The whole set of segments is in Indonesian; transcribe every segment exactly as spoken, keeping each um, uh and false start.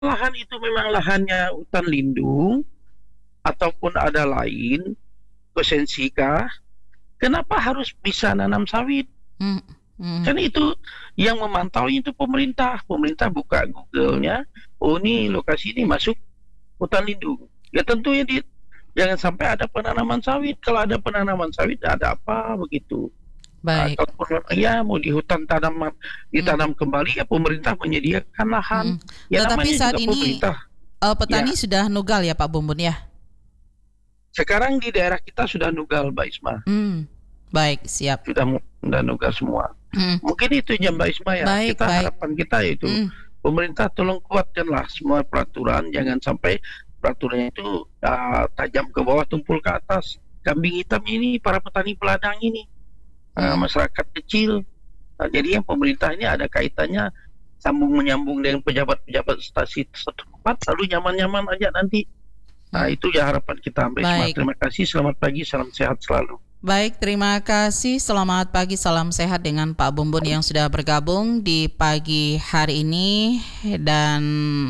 lahan itu memang lahannya hutan lindung ataupun ada lain lisensi kah, kenapa harus bisa nanam sawit? Hmm. Hmm. Kan itu yang memantau itu pemerintah. Pemerintah buka Google-nya, oh ini lokasi ini masuk hutan lindung. Ya tentunya di, jangan sampai ada penanaman sawit. Kalau ada penanaman sawit ada apa begitu. Baik. Ataupun ya mau di hutan tanaman Hmm. ditanam kembali ya pemerintah menyediakan lahan. Hmm. Ya Tetapi namanya saat juga ini pemerintah. uh, petani Ya sudah nugal ya Pak Bumbun ya? sekarang di daerah kita sudah nugal Mbak Isma. Hmm. Baik, siap. Sudah sudah nugal semua. Hmm. Mungkin itu ya Mbak Isma ya. Baik, Kita baik. harapan kita itu Hmm. pemerintah tolong kuatkanlah semua peraturan, jangan sampai peraturannya itu uh, tajam ke bawah tumpul ke atas. Kambing hitam ini para petani peladang ini uh, Hmm. masyarakat kecil. Nah, jadi yang pemerintah ini ada kaitannya sambung menyambung dengan pejabat-pejabat stasi setempat, lalu nyaman-nyaman aja nanti. Nah Hmm. itu ya harapan kita Mbak Isma. Baik. Terima kasih, selamat pagi, salam sehat selalu. Baik, terima kasih. Selamat pagi, salam sehat dengan Pak Bumbun yang sudah bergabung di pagi hari ini. Dan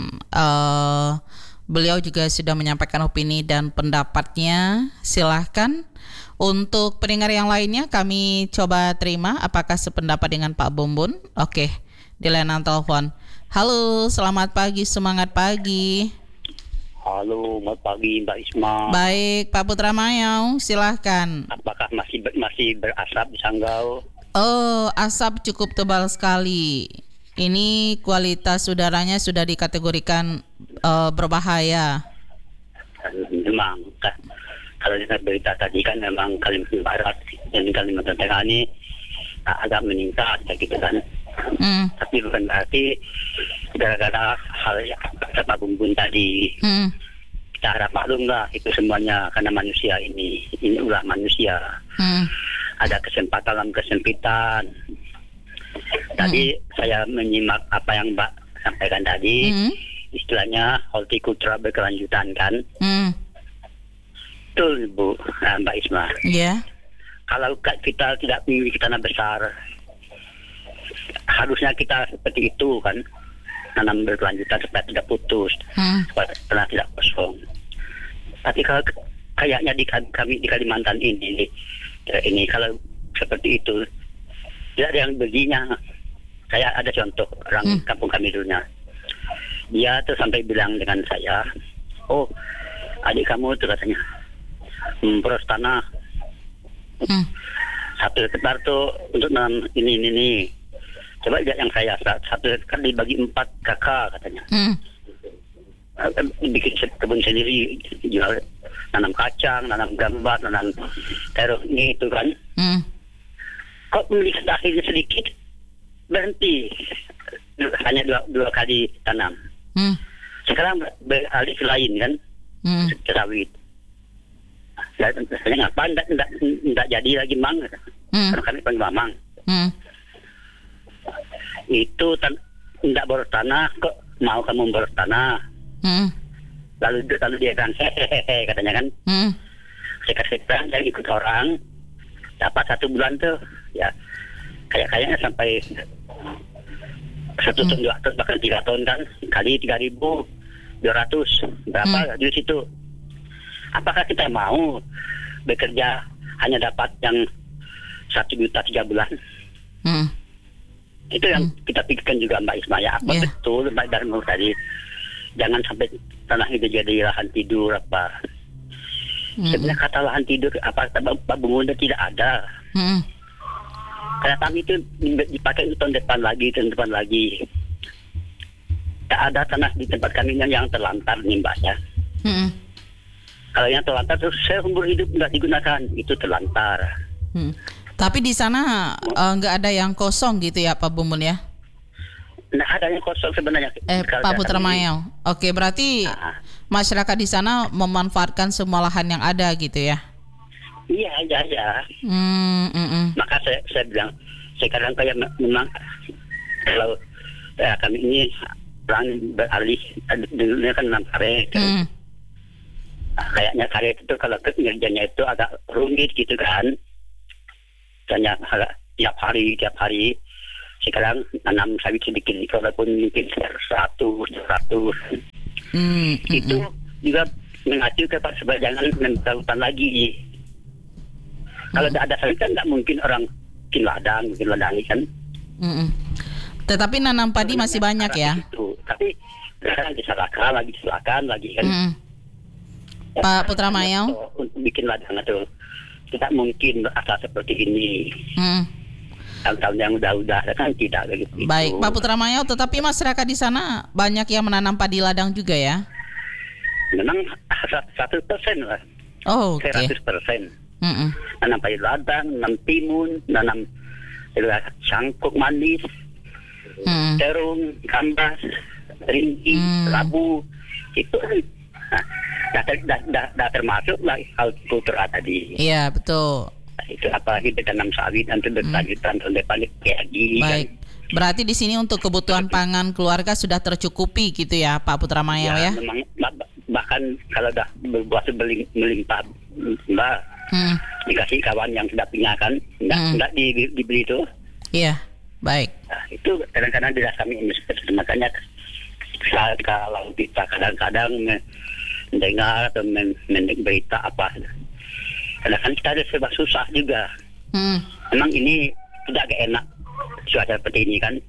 uh, beliau juga sudah menyampaikan opini dan pendapatnya. Silahkan. Untuk pendengar yang lainnya kami coba terima apakah sependapat dengan Pak Bumbun. Oke, di layanan telepon. Halo, selamat pagi, semangat pagi. Halo, selamat pagi Mbak Isma. Baik, Pak Putra Mayau, silahkan. Apakah masih masih berasap di Sanggau? Oh, asap cukup tebal sekali. Ini kualitas udaranya sudah dikategorikan uh, berbahaya. Memang, kan, kalau dengar berita tadi kan memang Kalimantan Barat dan Kalimantan Tengah ini agak meningkat, gitu kan. Hmm. Tapi bukan berarti gara-gara hal yang kata Pak Bumbun tadi. Hmm. Kita harap maklum lah itu semuanya karena manusia ini, ini ulah manusia. Hmm. Ada kesempatan dalam kesempitan. Tadi hmm. saya menyimak apa yang Mbak sampaikan tadi, hmm. istilahnya hortikultura berkelanjutan kan. Hmm. Betul Bu, nah, Mbak Isma. Iya. Yeah. Kalau kita tidak memiliki tanah besar, harusnya kita seperti itu kan, tanam berkelanjutan supaya tidak putus, hmm. supaya tanah tidak kosong. Tapi kalau kayaknya di kami di Kalimantan ini, ini kalau seperti itu tidak ada yang begininya. Saya ada contoh orang hmm. kampung kami dulunya. Dia tuh sampai bilang dengan saya, oh adik kamu tuh katanya, memperos tanah. Hmm. Satu hektar tuh untuk nanam ini ini ini. Coba lihat yang saya, satu hektar dibagi empat kakak katanya. Hmm. Bikin kebun sendiri, jual nanam kacang, nanam gambas, nanam terong ini itu kan. Hmm. Kok memiliki akhirnya sedikit, berhenti. Hanya dua, dua kali tanam. Hmm. Sekarang beralih ke lain kan, hmm. ke sawit. Saya ngapain, tidak jadi lagi mang. Hmm. Karena kami panggil mamang. Hmm. Itu tidak boros tanah, kok mau kamu boros tanah. Hmm. Lalu lalu dia kan hehehe katanya kan. Hmm. Saya kasih terang, saya ikut orang, dapat satu bulan tuh, ya kayak kayaknya sampai satu hmm. tahun dua tahun bahkan tiga tahun kan, kali tiga ribu dua ratus berapa hmm. di situ. Apakah kita mau bekerja hanya dapat yang satu juta tiga bulan? Hmm. Itu yang hmm. kita pikirkan juga Mbak Isma ya. Apa yeah. betul Mbak Darmo tadi? Jangan sampai tanah itu jadi lahan tidur apa. Hmm. Sebenarnya kata lahan tidur apa kata Pak Bungun tidak ada. Hmm. Karena kami itu dipakai tahun depan lagi, tahun depan lagi. Tak ada tanah di tempat kami yang terlantar nih Mbak ya. Hmm. Kalau yang terlantar terus saya umur hidup nggak digunakan, itu terlantar. Hmm. Tapi di sana nggak uh, ada yang kosong gitu ya Pak Bumbun ya? Nah, ada yang kosong sebenarnya. Eh Pak Putra Mayau. Oke, berarti nah. masyarakat di sana memanfaatkan semua lahan yang ada gitu ya? Iya, iya, iya. Hmm, mm, mm. Maka saya, saya bilang sekarang kayak memang kalau ya, kami ini orang beralih dulunya kan enam karet. Kan. Hmm. Nah, kayaknya karet itu kalau kerjanya itu agak rumit gitu kan. Tanya tiap hari tiap hari sekarang nanam sawit sedikit, walaupun mungkin seratus, seratus. Hmm, Itu mm, juga mengacu kepada sebab jangan menambah hutan lagi. Kalau tidak ada sawit kan nggak mungkin orang bikin ladang, bikin ladang kan. mm, mm. Tetapi nanam padi masih banyak ya. Itu. Tapi sekarang disalahkan lagi, silakan lagi kan. Mm. Pak Putra Mayau? Untuk bikin ladang itu tidak mungkin asal seperti ini. Mm. Tahun-tahun yang udah-udah kan tidak begitu. Baik, Pak Putra Mayau, tetapi masyarakat di sana banyak yang menanam padi ladang juga ya? Memang seratus persen lah. Oh, oke. Seratus persen. Mm-mm. Nanam padi ladang, nanam timun, nanam cangkuk manis, Mm. terung, gambas, ringgi, Hmm. labu, itu kan nah, dah, ter- dah, dah, dah termasuk lah kultura tadi. Iya, betul. Itu apalagi tanam sawit nanti berlanjutan tahun depan kayak gini. Baik. Berarti di sini untuk kebutuhan pangan keluarga sudah tercukupi gitu ya, Pak Putra Mayau ya? Memang bah- bahkan kalau dah berbuat beling- melimpah, mbak Hmm. dikasih kawan yang sudah punya kan, enggak Hmm. enggak di, di- dibeli itu. Iya, baik. Nah, itu kadang-kadang tidak kami makanya saat kalau kita kadang-kadang mendengar atau men- mendengar berita apa, kadang-kadang kita ada serba susah juga. Hmm. Memang ini tidak enak cuaca seperti ini kan.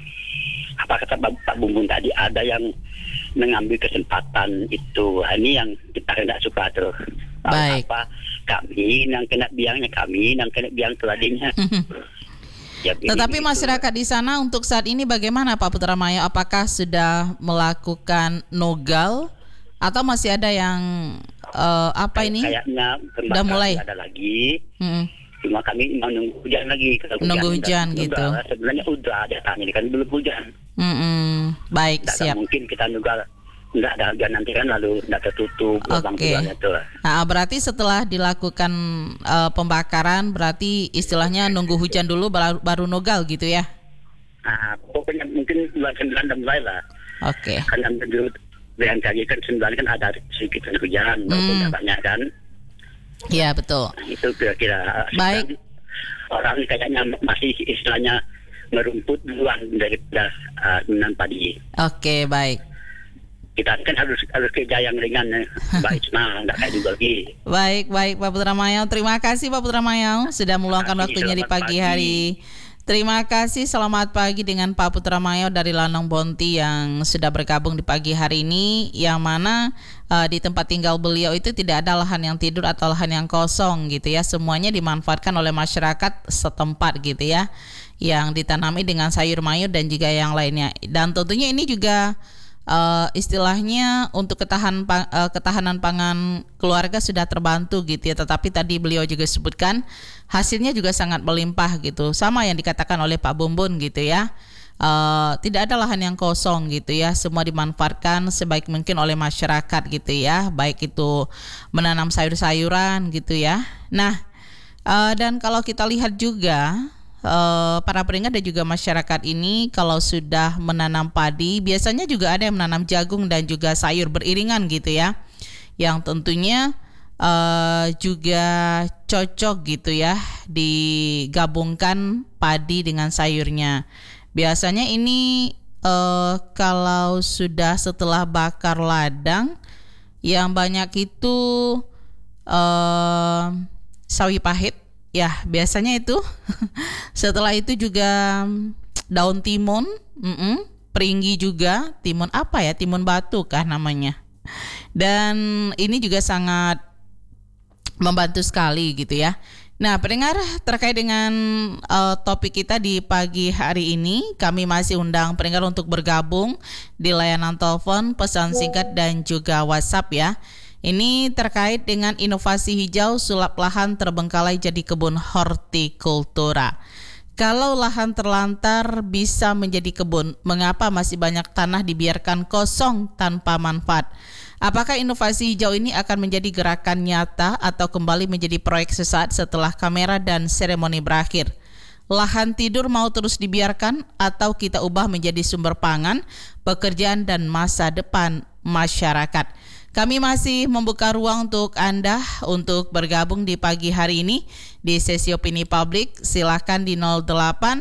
Apa kata Pak Pak Bumbun tadi, ada yang mengambil kesempatan itu. Ini yang kita tidak suka tuh. Baik. Apa kami yang kena biangnya, kami yang kena biang keladinya. Ya, Tetapi begitu. masyarakat di sana untuk saat ini bagaimana Pak Putra Mayau? Apakah sudah melakukan nogal atau masih ada yang eh, apa ini? Kayaknya Udah mulai? ada lagi. Mm-mm. Cuma kami menunggu hujan lagi. Kalau Menunggu hujan udah- gitu. udah, sebenarnya udah datangnya ini kan belum hujan. Mm-mm. Baik, Tidak siap. mungkin kita nunggu nggak ada hujan nanti kan lalu nggak tertutup lubang Oke. lubangnya tuh. Nah, berarti setelah dilakukan eh, pembakaran, berarti istilahnya nunggu hujan dulu baru, baru nogal gitu ya? Nah, pokoknya mungkin bulan sembilan dan mulai lah. Oke. Karena dulu B M K G kan sembilan kan ada sedikit hujan, walaupun Hmm. nggak banyak kan. Iya, betul. Nah, itu kira-kira Baik. orang kayaknya masih istilahnya merumput duluan daripada uh, menanam padi. Oke, baik. Kita kan harus harus kerja yang ringan, eh. Mbak Isma, nggak kayak dulu lagi. Baik, baik Pak Putra Mayau. Terima kasih Pak Putra Mayau sudah meluangkan Terima kasih, waktunya di selamat pagi pagi. hari. Terima kasih, selamat pagi dengan Pak Putra Mayau dari Lanang Bonti yang sudah bergabung di pagi hari ini, yang mana uh, di tempat tinggal beliau itu tidak ada lahan yang tidur atau lahan yang kosong gitu ya. Semuanya dimanfaatkan oleh masyarakat setempat gitu ya, yang ditanami dengan sayur mayur dan juga yang lainnya. Dan tentunya ini juga Uh, istilahnya untuk ketahan, uh, ketahanan pangan keluarga sudah terbantu gitu ya. Tetapi tadi beliau juga sebutkan hasilnya juga sangat melimpah gitu. Sama yang dikatakan oleh Pak Bumbun gitu ya. Uh, tidak ada lahan yang kosong gitu ya. Semua dimanfaatkan sebaik mungkin oleh masyarakat gitu ya. Baik itu menanam sayur-sayuran gitu ya. Nah, uh, dan kalau kita lihat juga Uh, para pendengar dan juga masyarakat ini kalau sudah menanam padi biasanya juga ada yang menanam jagung dan juga sayur beriringan gitu ya, yang tentunya uh, juga cocok gitu ya digabungkan padi dengan sayurnya. Biasanya ini uh, kalau sudah setelah bakar ladang yang banyak itu uh, sawi pahit. Ya, biasanya itu. Setelah itu juga daun timun, mm-mm, peringgi juga, timun apa ya, timun batu kah namanya. Dan ini juga sangat membantu sekali gitu ya. Nah, pendengar, terkait dengan uh, topik kita di pagi hari ini, kami masih undang pendengar untuk bergabung di layanan telepon, pesan singkat dan juga WhatsApp ya. Ini terkait dengan inovasi hijau sulap lahan terbengkalai jadi kebun hortikultura. Kalau lahan terlantar bisa menjadi kebun, mengapa masih banyak tanah dibiarkan kosong tanpa manfaat? Apakah inovasi hijau ini akan menjadi gerakan nyata atau kembali menjadi proyek sesaat setelah kamera dan seremoni berakhir? Lahan tidur mau terus dibiarkan atau kita ubah menjadi sumber pangan, pekerjaan dan masa depan masyarakat? Kami masih membuka ruang untuk Anda untuk bergabung di pagi hari ini di sesi opini publik. Silakan di nol delapan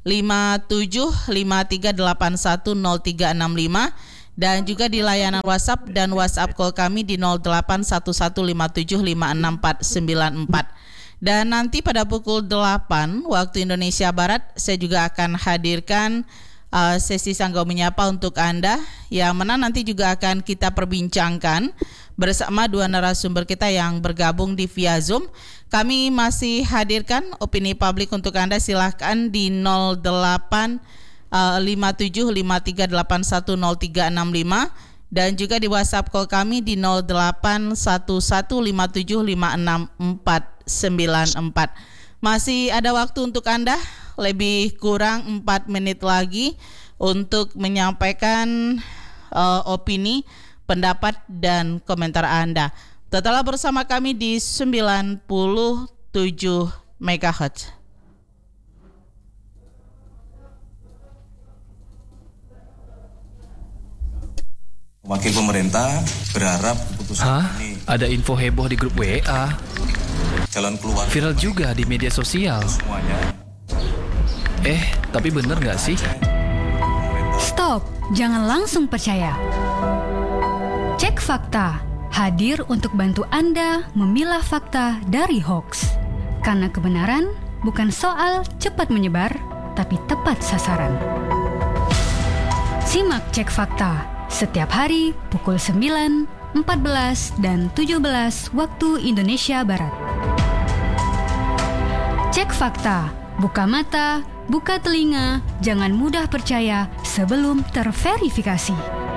lima tujuh lima tiga delapan satu nol tiga enam lima dan juga di layanan WhatsApp dan WhatsApp call kami di nol delapan satu satu lima tujuh lima enam empat sembilan empat. Dan nanti pada pukul delapan waktu Indonesia Barat saya juga akan hadirkan uh, sesi Sanggau Menyapa untuk Anda yang mana nanti juga akan kita perbincangkan bersama dua narasumber kita yang bergabung di via Zoom. Kami masih hadirkan opini publik untuk Anda, silahkan di nol delapan lima tujuh lima tiga delapan satu nol tiga enam lima dan juga di WhatsApp call kami di nol delapan satu satu lima tujuh lima enam empat sembilan empat. Masih ada waktu untuk Anda, lebih kurang empat menit lagi untuk menyampaikan uh, opini, pendapat dan komentar Anda. Tetaplah bersama kami di sembilan puluh tujuh megahertz. Wakil pemerintah berharap keputusan Hah? ini Ada info heboh di grup W A. jalan keluar Viral juga di media sosial. semuanya. Eh, tapi bener nggak sih? Stop, jangan langsung percaya. Cek fakta, hadir untuk bantu Anda memilah fakta dari hoax. Karena kebenaran bukan soal cepat menyebar, tapi tepat sasaran. Simak Cek Fakta setiap hari pukul sembilan, empat belas, dan tujuh belas waktu Indonesia Barat. Cek Fakta, buka mata, buka telinga, jangan mudah percaya sebelum terverifikasi.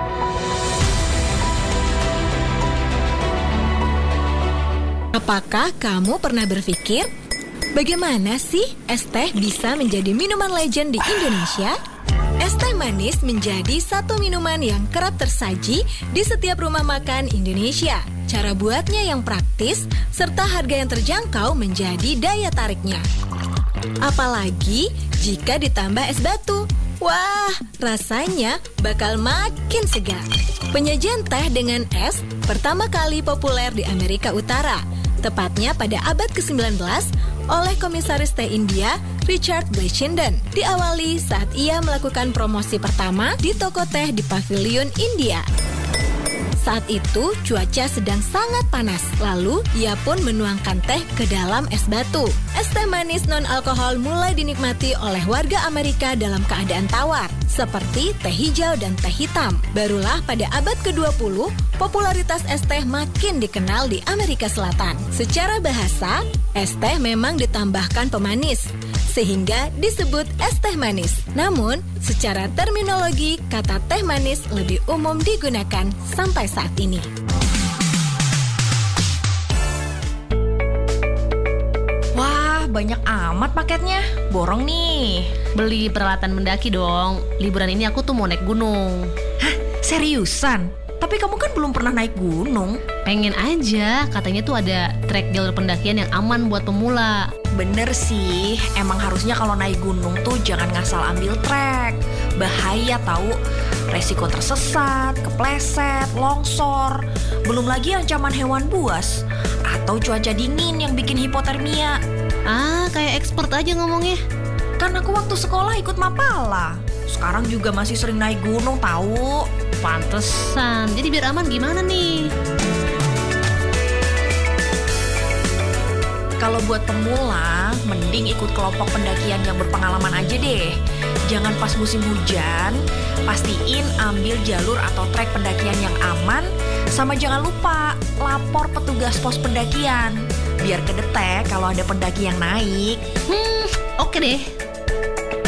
Apakah kamu pernah berpikir, bagaimana sih es teh bisa menjadi minuman legend di Indonesia? Es teh manis menjadi satu minuman yang kerap tersaji di setiap rumah makan Indonesia. Cara buatnya yang praktis, serta harga yang terjangkau menjadi daya tariknya. Apalagi jika ditambah es batu. Wah, rasanya bakal makin segar. Penyajian teh dengan es pertama kali populer di Amerika Utara, tepatnya pada abad kesembilan belas oleh komisaris teh India Richard Bleichenden. Diawali saat ia melakukan promosi pertama di toko teh di Pavilion India. Saat itu cuaca sedang sangat panas, lalu ia pun menuangkan teh ke dalam es batu. Es teh manis non-alkohol mulai dinikmati oleh warga Amerika dalam keadaan tawar, seperti teh hijau dan teh hitam. Barulah pada abad kedua puluh, popularitas es teh makin dikenal di Amerika Selatan. Secara bahasa, es teh memang ditambahkan pemanis, sehingga disebut es teh manis. Namun, secara terminologi, kata teh manis lebih umum digunakan sampai saat ini. Wah, banyak amat paketnya. Borong nih. Beli peralatan mendaki dong. Liburan ini aku tuh mau naik gunung. Hah? Seriusan? Tapi kamu kan belum pernah naik gunung. Pengen aja, katanya tuh ada trek jalur pendakian yang aman buat pemula. Bener sih, emang harusnya kalau naik gunung tuh jangan ngasal ambil trek. Bahaya tahu, resiko tersesat, kepleset, longsor. Belum lagi ancaman hewan buas atau cuaca dingin yang bikin hipotermia. Ah, kayak expert aja ngomongnya. Kan aku waktu sekolah ikut Mapala. Sekarang juga masih sering naik gunung tahu. Pantesan. Jadi biar aman gimana nih? Kalau buat pemula, mending ikut kelompok pendakian yang berpengalaman aja deh. Jangan pas musim hujan, pastiin ambil jalur atau trek pendakian yang aman. Sama jangan lupa lapor petugas pos pendakian, biar kedetek kalau ada pendaki yang naik. Hmm, oke deh.